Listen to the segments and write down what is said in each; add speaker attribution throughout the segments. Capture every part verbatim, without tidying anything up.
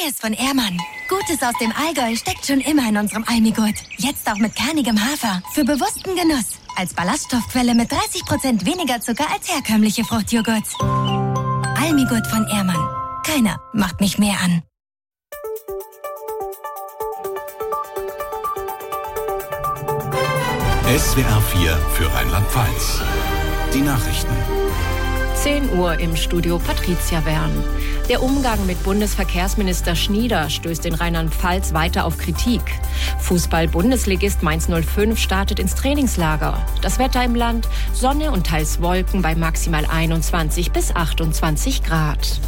Speaker 1: Neues von Ehrmann. Gutes aus dem Allgäu steckt schon immer in unserem Almigurt. Jetzt auch mit kernigem Hafer. Für bewussten Genuss. Als Ballaststoffquelle mit dreißig Prozent weniger Zucker als herkömmliche Fruchtjoghurts. Almigurt von Ehrmann. Keiner macht mich mehr an.
Speaker 2: S W R vier für Rheinland-Pfalz. Die Nachrichten.
Speaker 3: zehn Uhr im Studio Patricia Wern. Der Umgang mit Bundesverkehrsminister Schnieder stößt in Rheinland-Pfalz weiter auf Kritik. Fußball-Bundesligist Mainz null fünf startet ins Trainingslager. Das Wetter im Land: Sonne und teils Wolken bei maximal einundzwanzig bis achtundzwanzig Grad.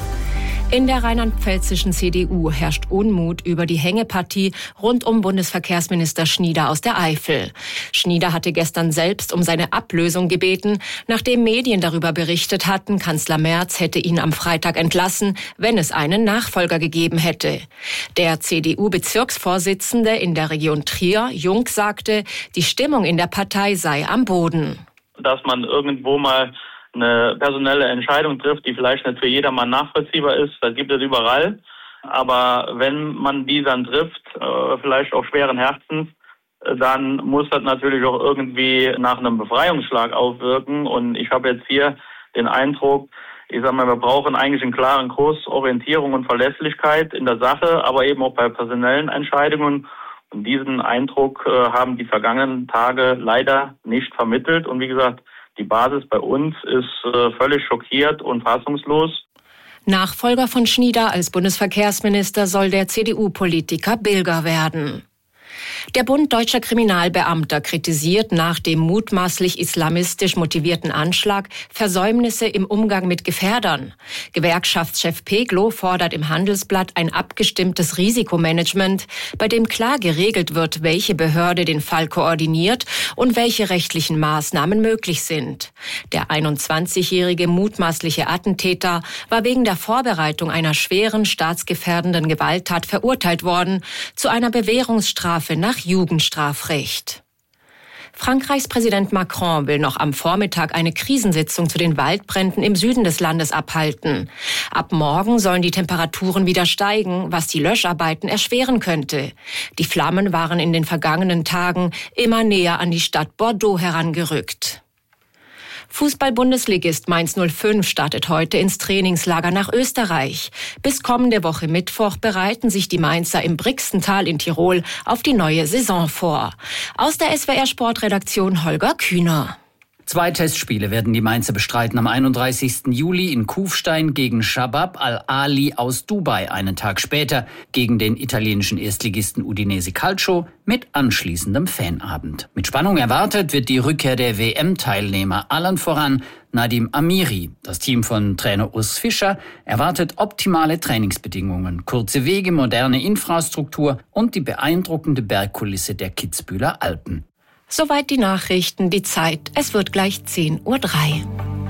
Speaker 3: In der rheinland-pfälzischen C D U herrscht Unmut über die Hängepartie rund um Bundesverkehrsminister Schnieder aus der Eifel. Schnieder hatte gestern selbst um seine Ablösung gebeten, nachdem Medien darüber berichtet hatten, Kanzler Merz hätte ihn am Freitag entlassen, wenn es einen Nachfolger gegeben hätte. Der C D U-Bezirksvorsitzende in der Region Trier, Jung, sagte, die Stimmung in der Partei sei am Boden.
Speaker 4: Dass man irgendwo mal eine personelle Entscheidung trifft, die vielleicht nicht für jedermann nachvollziehbar ist, das gibt es überall. Aber wenn man die dann trifft, vielleicht auch schweren Herzens, dann muss das natürlich auch irgendwie nach einem Befreiungsschlag aufwirken. Und ich habe jetzt hier den Eindruck, ich sag mal, wir brauchen eigentlich einen klaren Kurs, Orientierung und Verlässlichkeit in der Sache, aber eben auch bei personellen Entscheidungen. Und diesen Eindruck haben die vergangenen Tage leider nicht vermittelt. Und wie gesagt, die Basis bei uns ist äh, völlig schockiert und fassungslos.
Speaker 3: Nachfolger von Schnieder als Bundesverkehrsminister soll der C D U-Politiker Bilger werden. Der Bund Deutscher Kriminalbeamter kritisiert nach dem mutmaßlich islamistisch motivierten Anschlag Versäumnisse im Umgang mit Gefährdern. Gewerkschaftschef Peglow fordert im Handelsblatt ein abgestimmtes Risikomanagement, bei dem klar geregelt wird, welche Behörde den Fall koordiniert und welche rechtlichen Maßnahmen möglich sind. Der einundzwanzigjährige mutmaßliche Attentäter war wegen der Vorbereitung einer schweren staatsgefährdenden Gewalttat verurteilt worden, zu einer Bewährungsstrafe nach Jugendstrafrecht. Frankreichs Präsident Macron will noch am Vormittag eine Krisensitzung zu den Waldbränden im Süden des Landes abhalten. Ab morgen sollen die Temperaturen wieder steigen, was die Löscharbeiten erschweren könnte. Die Flammen waren in den vergangenen Tagen immer näher an die Stadt Bordeaux herangerückt. Fußball-Bundesligist Mainz null fünf startet heute ins Trainingslager nach Österreich. Bis kommende Woche Mittwoch bereiten sich die Mainzer im Brixental in Tirol auf die neue Saison vor. Aus der S W R-Sportredaktion Holger Kühner.
Speaker 5: Zwei Testspiele werden die Mainzer bestreiten am einunddreißigsten Juli in Kufstein gegen Shabab Al-Ali aus Dubai, einen Tag später gegen den italienischen Erstligisten Udinese Calcio mit anschließendem Fanabend. Mit Spannung erwartet wird die Rückkehr der W M-Teilnehmer, allen voran Nadim Amiri. Das Team von Trainer Urs Fischer erwartet optimale Trainingsbedingungen, kurze Wege, moderne Infrastruktur und die beeindruckende Bergkulisse der Kitzbüheler Alpen.
Speaker 3: Soweit die Nachrichten, die Zeit. Es wird gleich zehn Uhr drei.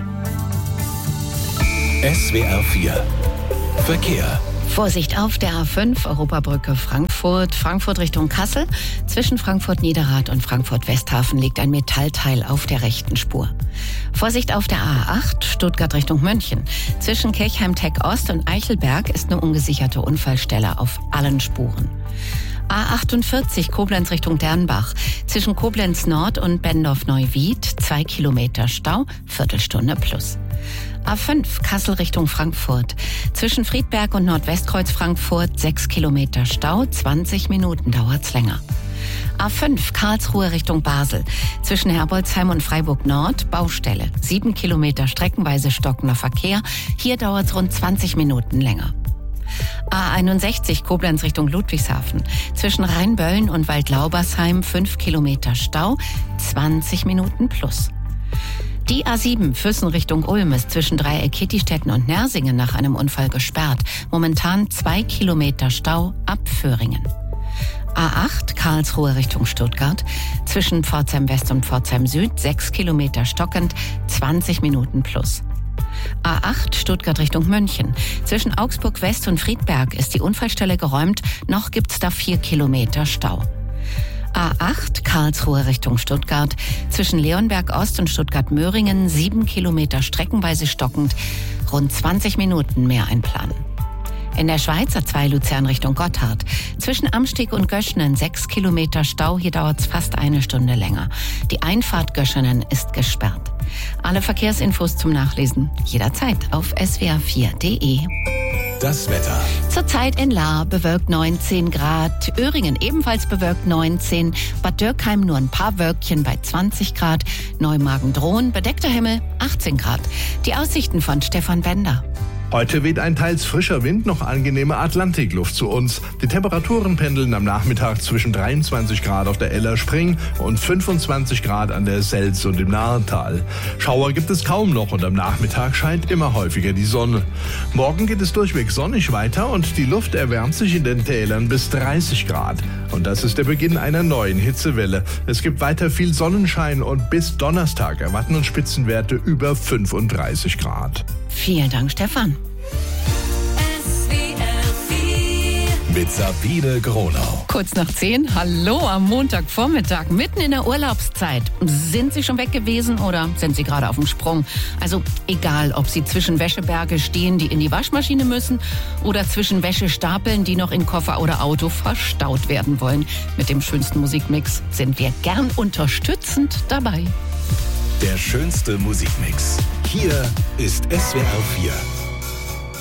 Speaker 2: S W R vier Verkehr.
Speaker 6: Vorsicht auf der A fünf, Europabrücke Frankfurt, Frankfurt Richtung Kassel. Zwischen Frankfurt-Niederrad und Frankfurt-Westhafen liegt ein Metallteil auf der rechten Spur. Vorsicht auf der A acht, Stuttgart Richtung München. Zwischen Kirchheim-Tech Ost und Eichelberg ist eine ungesicherte Unfallstelle auf allen Spuren. A achtundvierzig, Koblenz Richtung Dernbach. Zwischen Koblenz Nord und Bendorf-Neuwied, zwei Kilometer Stau, Viertelstunde plus. A fünf, Kassel Richtung Frankfurt. Zwischen Friedberg und Nordwestkreuz Frankfurt, sechs Kilometer Stau, zwanzig Minuten dauert's länger. A fünf, Karlsruhe Richtung Basel. Zwischen Herbolzheim und Freiburg Nord, Baustelle. sieben Kilometer streckenweise stockender Verkehr. Hier dauert's rund zwanzig Minuten länger. A einundsechzig, Koblenz Richtung Ludwigshafen. Zwischen Rheinböllen und Waldlaubersheim fünf Kilometer Stau, zwanzig Minuten plus. Die A sieben, Füssen Richtung Ulm, ist zwischen Dreieck Kittistetten und Nersingen nach einem Unfall gesperrt. Momentan zwei Kilometer Stau ab Föhringen. A acht, Karlsruhe Richtung Stuttgart. Zwischen Pforzheim West und Pforzheim Süd sechs Kilometer stockend, zwanzig Minuten plus. A acht, Stuttgart Richtung München. Zwischen Augsburg West und Friedberg ist die Unfallstelle geräumt, noch gibt's da vier Kilometer Stau. A acht, Karlsruhe Richtung Stuttgart. Zwischen Leonberg Ost und Stuttgart-Möhringen sieben Kilometer streckenweise stockend, rund zwanzig Minuten mehr einplanen. In der Schweiz A zwei Luzern Richtung Gotthard. Zwischen Amsteg und Göschenen sechs Kilometer Stau. Hier dauert es fast eine Stunde länger. Die Einfahrt Göschenen ist gesperrt. Alle Verkehrsinfos zum Nachlesen jederzeit auf s w r vier punkt d e.
Speaker 2: Das Wetter.
Speaker 6: Zurzeit in Lahr bewölkt neunzehn Grad, Öhringen ebenfalls bewölkt neunzehn, Bad Dürkheim nur ein paar Wölkchen bei zwanzig Grad, Neumagen-Drohn bedeckter Himmel achtzehn Grad. Die Aussichten von Stefan Bender.
Speaker 7: Heute weht ein teils frischer Wind, noch angenehme Atlantikluft zu uns. Die Temperaturen pendeln am Nachmittag zwischen dreiundzwanzig Grad auf der Eller Spring und fünfundzwanzig Grad an der Selz und im Nahental. Schauer gibt es kaum noch und am Nachmittag scheint immer häufiger die Sonne. Morgen geht es durchweg sonnig weiter und die Luft erwärmt sich in den Tälern bis dreißig Grad. Und das ist der Beginn einer neuen Hitzewelle. Es gibt weiter viel Sonnenschein und bis Donnerstag erwarten uns Spitzenwerte über fünfunddreißig Grad.
Speaker 6: Vielen Dank, Stefan.
Speaker 2: Mit Sabine Gronau.
Speaker 6: Kurz nach zehn, hallo am Montagvormittag, mitten in der Urlaubszeit. Sind Sie schon weg gewesen oder sind Sie gerade auf dem Sprung? Also egal, ob Sie zwischen Wäscheberge stehen, die in die Waschmaschine müssen oder zwischen Wäschestapeln, die noch in Koffer oder Auto verstaut werden wollen. Mit dem schönsten Musikmix sind wir gern unterstützend dabei.
Speaker 2: Der schönste Musikmix. Hier ist S W R vier.